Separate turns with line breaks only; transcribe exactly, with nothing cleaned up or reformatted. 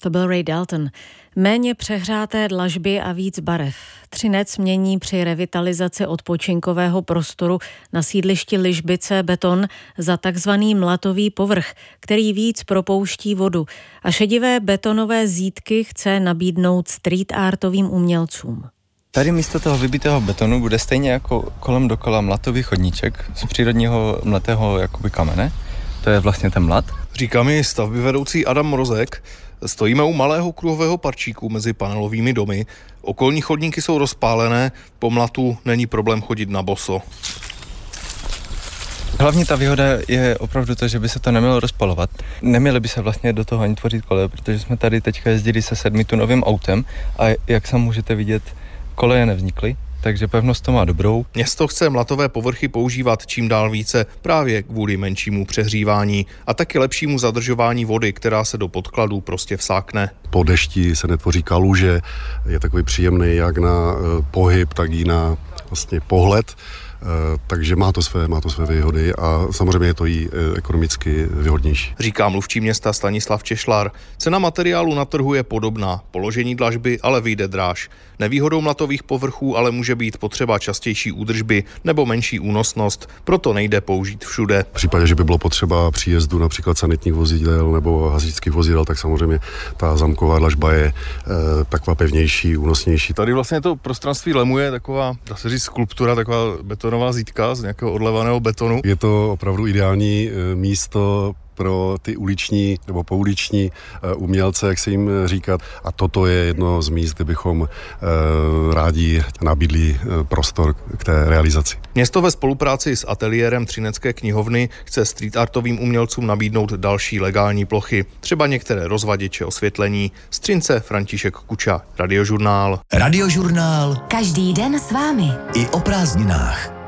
To byl Ray Dalton. Méně přehřáté dlažby a víc barev. Třinec mění při revitalizaci odpočinkového prostoru na sídlišti Ližbice beton za takzvaný mlatový povrch, který víc propouští vodu, a šedivé betonové zítky chce nabídnout street artovým umělcům.
Tady místo toho vybitého betonu bude stejně jako kolem dokola mlatový chodníček z přírodního mletého jakoby kamene. To je vlastně ten mlat.
Říká mi stavbyvedoucí Adam Mrozek. Stojíme u malého kruhového parčíku mezi panelovými domy. Okolní chodníky jsou rozpálené, po mlatu není problém chodit na boso.
Hlavní ta výhoda je opravdu to, že by se to nemělo rozpalovat. Neměli by se vlastně do toho ani tvořit koleje, protože jsme tady teďka jezdili se sedmitunovým autem a jak sam můžete vidět, koleje nevznikly. Takže pevnost to má dobrou.
Město chce mlatové povrchy používat čím dál více právě kvůli menšímu přehřívání a taky lepšímu zadržování vody, která se do podkladů prostě vsákne.
Po dešti se netvoří kaluže, je takový příjemný jak na pohyb, tak i na vlastně pohled. Takže má to své, má to své výhody a samozřejmě je to i ekonomicky výhodnější.
Říká mluvčí města Stanislav Češlar. Cena materiálu na trhu je podobná, položení dlažby ale vyjde dráž. Nevýhodou mlatových povrchů ale může být potřeba častější údržby nebo menší únosnost, proto nejde použít všude.
V případě, že by bylo potřeba příjezdu například sanitních vozidel nebo hasičských vozidel, tak samozřejmě ta zamková dlažba je e, taková pevnější, únosnější.
Tady vlastně to prostranství lemuje taková, dá se říct, skulptura, taková betonová zítka z nějakého odlevaného betonu.
Je to opravdu ideální místo pro ty uliční nebo pouliční umělce, jak se jim říkat. A toto je jedno z míst, kde bychom rádi nabídli prostor k té realizaci.
Město ve spolupráci s ateliérem Třinecké knihovny chce street artovým umělcům nabídnout další legální plochy, třeba některé rozvaděče osvětlení. Z Třince František Kuča, Radiožurnál.
Radiožurnál.
Každý den s vámi.
I o prázdninách.